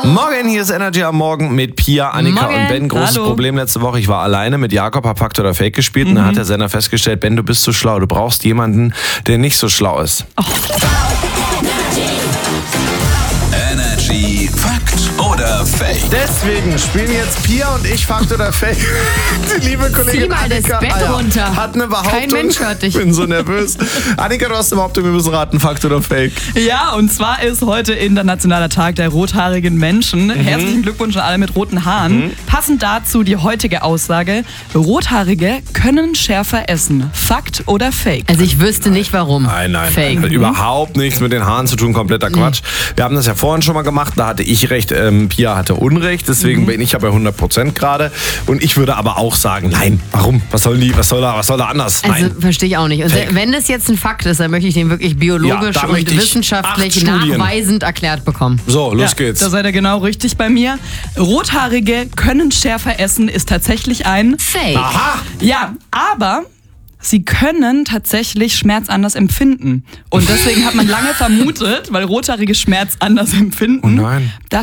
Morgen, hier ist Energy am Morgen mit Pia, Annika Morgen. und Ben. Großes Hallo. Problem letzte Woche. Ich war alleine mit Jakob, hab Fakt oder Fake gespielt. Und da hat der Sender festgestellt, Ben, du bist zu schlau. Du brauchst jemanden, der nicht so schlau ist. Energy Fakt oder Fake? Deswegen spielen jetzt Pia und ich Fakt oder Fake. Die liebe Kollegin Zieh mal das Annika Bett runter. hat eine Behauptung. Kein Mensch hört dich. Ich bin so nervös. Annika, du hast eine Behauptung, wir müssen raten, Fakt oder Fake. Ja, und zwar ist heute Internationaler Tag der rothaarigen Menschen. Herzlichen Glückwunsch an alle mit roten Haaren. Passend dazu die heutige Aussage: Rothaarige können schärfer essen. Fakt oder Fake? Also ich wüsste nicht warum. Nein. Fake. Hat überhaupt nichts mit den Haaren zu tun, kompletter Quatsch. Wir haben das ja vorhin schon mal gemacht, da hatte ich recht, Pia hatte Unrecht, deswegen bin ich ja bei 100% gerade. Und ich würde aber auch sagen, nein, warum? Was soll da anders? Also Nein. verstehe ich auch nicht. Und Fake. wenn das jetzt ein Fakt ist, dann möchte ich den wirklich biologisch Ja, da und möchte ich wissenschaftlich 8 Studien. nachweisend erklärt bekommen. So, los geht's. Da seid ihr genau richtig bei mir. Rothaarige können schärfer essen ist tatsächlich ein... Fake. Aha! Ja, aber... Sie können tatsächlich Schmerz anders empfinden. Und deswegen hat man lange vermutet, weil Rothaarige Schmerz anders empfinden, Oh nein. dass